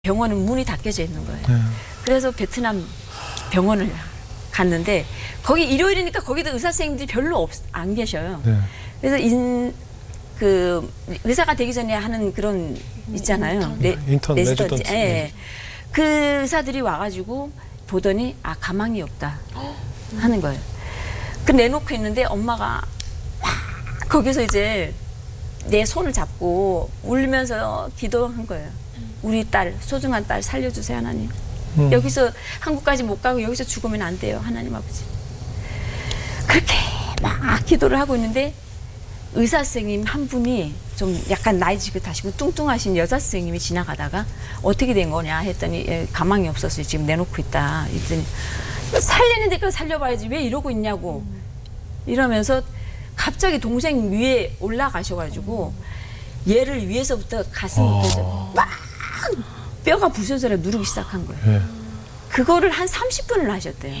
병원은 문이 닫혀져 있는 거예요. 그래서 베트남 병원을 갔는데 거기 일요일이니까 거기도 의사 선생님들이 별로 안 계셔요. 그래서 그 의사가 되기 전에 하는 그런 있잖아요. 인턴 레지던트. 예. 그 의사들이 와가지고 보더니 아 가망이 없다 하는 거예요. 그 내놓고 있는데 엄마가 막 거기서 이제 내 손을 잡고 울면서 기도한 거예요. 우리 딸, 소중한 딸 살려주세요 하나님. 여기서 한국까지 못 가고 여기서 죽으면 안 돼요 하나님 아버지. 그렇게 막 기도를 하고 있는데 의사 선생님 한 분이 좀 약간 나이 지긋하시고 뚱뚱하신 여자 선생님이 지나가다가 어떻게 된 거냐 했더니 가망이 없었어요. 지금 내놓고 있다. 했더니 살리는 데까지 살려봐야지 왜 이러고 있냐고 이러면서 갑자기 동생 위에 올라가셔가지고 얘를 위에서부터 가슴부터 막 뼈가 부서져라 누르기 시작한 거예요. 그거를 한 30분을 하셨대요.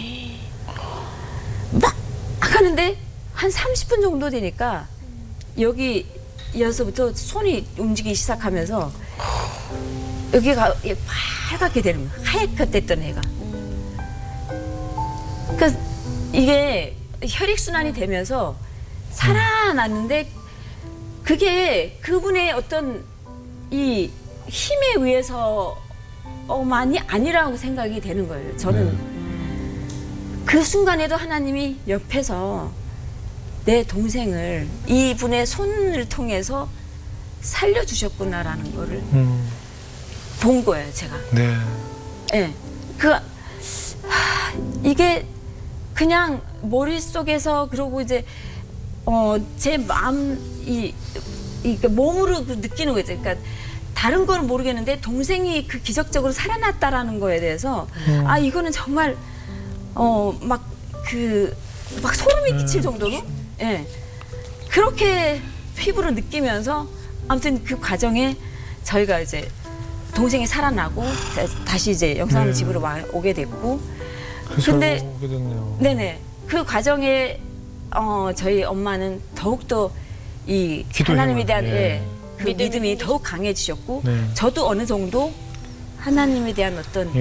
막 하는데 한 30분 정도 되니까 여기 여기서부터 손이 움직이기 시작하면서 여기가 빨갛게 되는 거예요. 하얗게 됐던 애가. 그러니까 이게 혈액순환이 되면서 살아났는데 그게 그분의 어떤 이 힘에 의해서 많이 아니라고 생각이 되는 거예요. 저는 그 순간에도 하나님이 옆에서 내 동생을 이분의 손을 통해서 살려주셨구나라는 거를 본 거예요, 제가. 네. 네. 이게 그냥 머릿속에서 그러고 이제 제 마음이 몸으로 느끼는 거죠. 그러니까 다른 건 모르겠는데 동생이 그 기적적으로 살아났다라는 거에 대해서 아 이거는 정말 막 소름이 끼칠 정도로 예 그렇게 피부로 느끼면서 아무튼 그 과정에 저희가 이제 동생이 살아나고 다시 이제 영상 집으로 오게 됐고 근데 오게 됐네요. 네네 그 과정에 저희 엄마는 더욱더 이 하나님에 대한 그 믿음이 더욱 강해지셨고 저도 어느 정도 하나님에 대한 어떤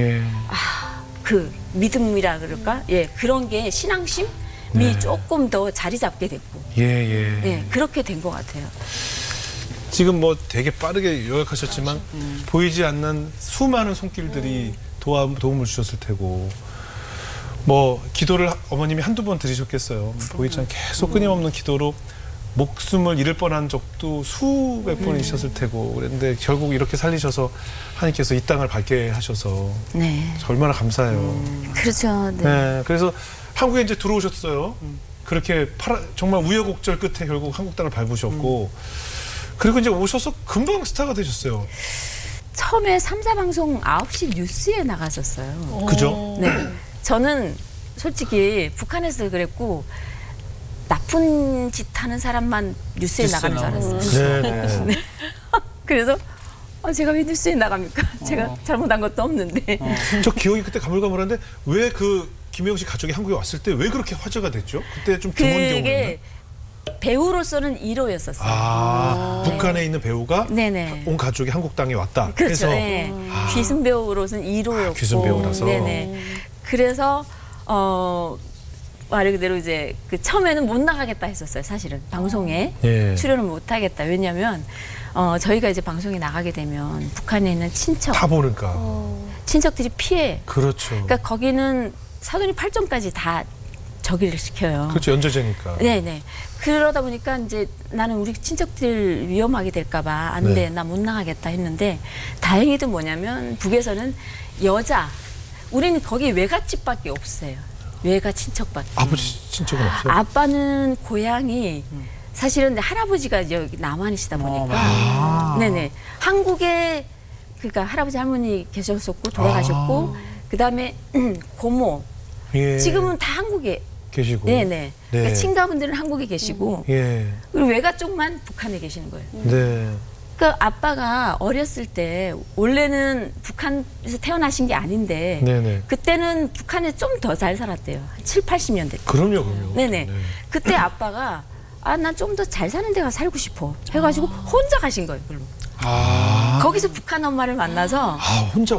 그 믿음이라 그럴까 그런 게 신앙심이 조금 더 자리 잡게 됐고 그렇게 된 것 같아요. 지금 뭐 되게 빠르게 요약하셨지만 보이지 않는 수많은 손길들이 도움을 주셨을 테고 뭐 기도를 어머님이 한두 번 드리셨겠어요. 보이지 않게 계속 끊임없는 기도로 목숨을 잃을 뻔한 적도 수백 번 있었을 테고 그런데 결국 이렇게 살리셔서 하나님께서 이 땅을 밝게 하셔서 얼마나 감사해요. 그렇죠. 네. 그래서 한국에 이제 들어오셨어요. 그렇게 정말 우여곡절 끝에 결국 한국 땅을 밟으셨고 그리고 이제 오셔서 금방 스타가 되셨어요. 처음에 3사 방송 9시 뉴스에 나갔었어요. 그죠? 네. 저는 솔직히 북한에서 그랬고 나쁜 짓 하는 사람만 뉴스에 나가는 줄 알았어요. 네. 그래서 제가 왜 뉴스에 나갑니까? 제가 잘못한 것도 없는데. 저 기억이 그때 가물가물한데 왜 김혜영 씨 가족이 한국에 왔을 때 왜 그렇게 화제가 됐죠? 그때 좀 드문 경우였나? 그게 배우로서는 1호였었어요. 북한에 있는 배우가 온 가족이 한국 땅에 왔다. 그렇죠. 해서 귀순 배우로서는 1호였고. 귀순 배우라서. 그래서 말 그대로 이제 처음에는 못 나가겠다 했었어요. 사실은 방송에 출연을 못 하겠다. 왜냐하면 저희가 이제 방송에 나가게 되면 북한에 있는 친척 다 보니까 친척들이 피해. 그렇죠. 그러니까 거기는 사돈이 8점까지 다 저기를 시켜요. 그렇죠. 연좌제니까. 네네. 그러다 보니까 이제 나는 우리 친척들 위험하게 될까봐 안 돼. 나 못 나가겠다 했는데 다행히도 뭐냐면 북에서는 우리는 거기 외갓집밖에 없어요. 외가 친척밖에. 아버지 친척은 없어요? 아빠는 고향이 사실은 할아버지가 여기 남한이시다 보니까 네네 한국에 그러니까 할아버지 할머니 계셨었고 돌아가셨고 그다음에 고모 지금은 다 한국에 계시고 네네 그러니까 친가분들은 한국에 계시고 그리고 외가 쪽만 북한에 계시는 거예요. 그 아빠가 어렸을 때 원래는 북한에서 태어나신 게 아닌데 그때는 북한에 좀 더 잘 살았대요. 한 7, 80년대 때. 그럼요. 네네. 그때 아빠가 난 좀 더 잘 사는 데가 살고 싶어 해가지고 혼자 가신 거예요. 별로. 아, 거기서 북한 엄마를 만나서 아, 혼자